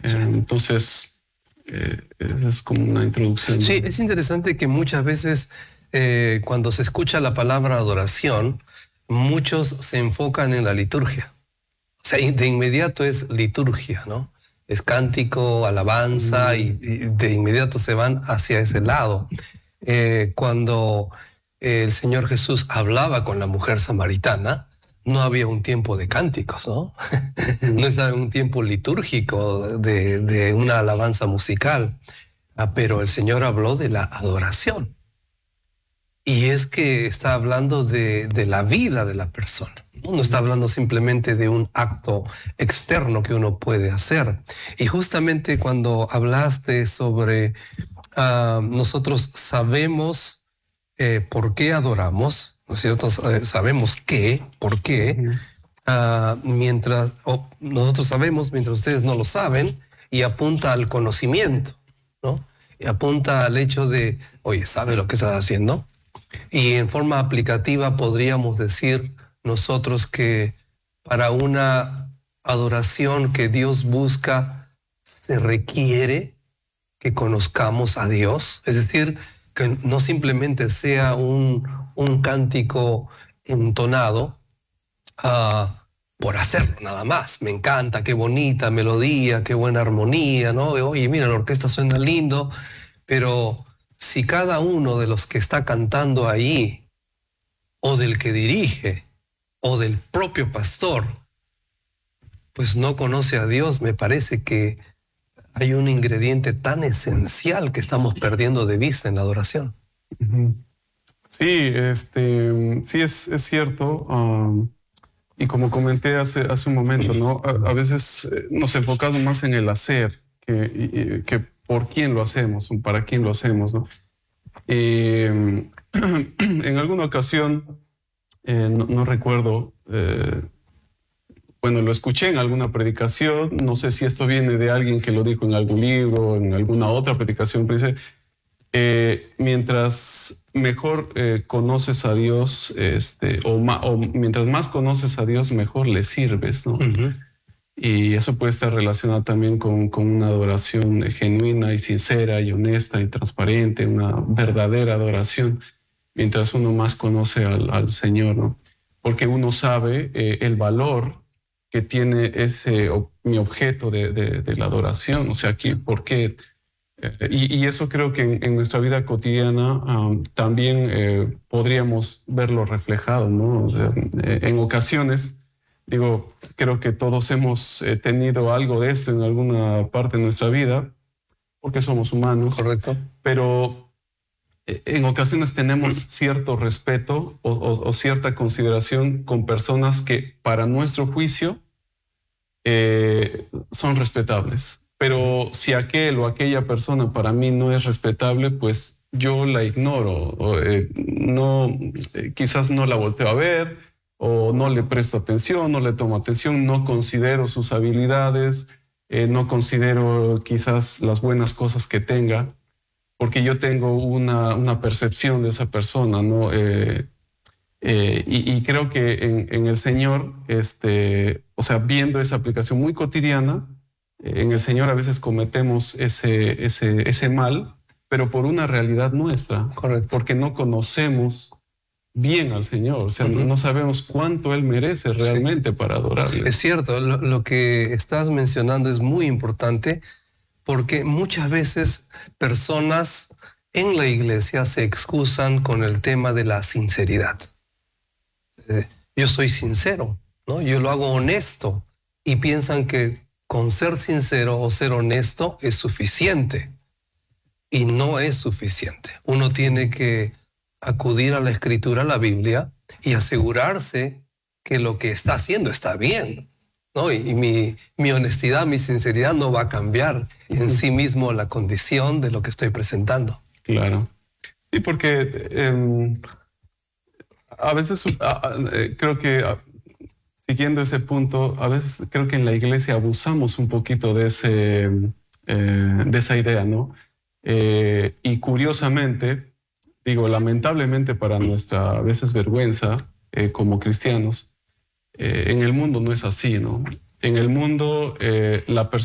Entonces, esa es como una introducción, ¿no? Sí, es interesante que muchas veces cuando se escucha la palabra adoración, muchos se enfocan en la liturgia. O sea, de inmediato es liturgia, ¿no? Es cántico, alabanza y de inmediato se van hacia ese lado. Cuando el Señor Jesús hablaba con la mujer samaritana, no había un tiempo de cánticos, ¿no? No estaba un tiempo litúrgico de una alabanza musical, pero el Señor habló de la adoración. Y es que está hablando de la vida de la persona. No está hablando simplemente de un acto externo que uno puede hacer. Y justamente cuando hablaste sobre nosotros sabemos por qué adoramos, ¿no es cierto? Sabemos por qué. Nosotros sabemos mientras ustedes no lo saben, y apunta al conocimiento, ¿no? Y apunta al hecho de, oye, ¿sabe lo que estás haciendo? Y en forma aplicativa podríamos decir nosotros que para una adoración que Dios busca se requiere que conozcamos a Dios, es decir, que no simplemente sea un cántico entonado por hacerlo nada más. Me encanta, qué bonita melodía, qué buena armonía, ¿no? Oye, mira, la orquesta suena lindo, pero si cada uno de los que está cantando ahí, o del que dirige, o del propio pastor, pues no conoce a Dios, me parece que hay un ingrediente tan esencial que estamos perdiendo de vista en la adoración. Sí, sí es cierto. Y como comenté hace un momento, ¿no? A veces nos enfocamos más en el hacer que por quién lo hacemos o para quién lo hacemos, ¿no? En alguna ocasión, no recuerdo, bueno, lo escuché en alguna predicación, no sé si esto viene de alguien que lo dijo en algún libro, en alguna otra predicación, pero dice, mientras mejor conoces a Dios, o mientras más conoces a Dios, mejor le sirves, ¿no? Y eso puede estar relacionado también con una adoración genuina y sincera y honesta y transparente, una verdadera adoración, mientras uno más conoce al Señor, ¿no? Porque uno sabe el valor que tiene mi objeto de la adoración, o sea, ¿por qué? Y eso creo que en nuestra vida cotidiana también podríamos verlo reflejado, ¿no? O sea, en ocasiones, digo, creo que todos hemos tenido algo de esto en alguna parte de nuestra vida, porque somos humanos. Correcto. Pero en ocasiones tenemos cierto respeto o cierta consideración con personas que para nuestro juicio son respetables. Pero si aquel o aquella persona para mí no es respetable, pues yo la ignoro. Quizás no la volteo a ver, o no le presto atención, no le tomo atención, no considero sus habilidades, no considero quizás las buenas cosas que tenga, porque yo tengo una percepción de esa persona, ¿no? Y creo que en el Señor, o sea, viendo esa aplicación muy cotidiana, en el Señor a veces cometemos ese mal, pero por una realidad nuestra. Correcto. Porque no conocemos bien al Señor, o sea, no sabemos cuánto Él merece realmente para adorarle. Es cierto, lo que estás mencionando es muy importante, porque muchas veces personas en la iglesia se excusan con el tema de la sinceridad. Yo soy sincero, ¿no? Yo lo hago honesto, y piensan que con ser sincero o ser honesto es suficiente, y no es suficiente. Uno tiene que acudir a la Escritura, a la Biblia, y asegurarse que lo que está haciendo está bien, ¿no? Y mi honestidad, mi sinceridad no va a cambiar en sí mismo la condición de lo que estoy presentando. Claro. Sí, porque a veces creo que, siguiendo ese punto, a veces creo que en la iglesia abusamos un poquito de esa idea, ¿no? Y curiosamente, digo, lamentablemente para nuestra a veces vergüenza como cristianos, en el mundo no es así, ¿no? En el mundo la persona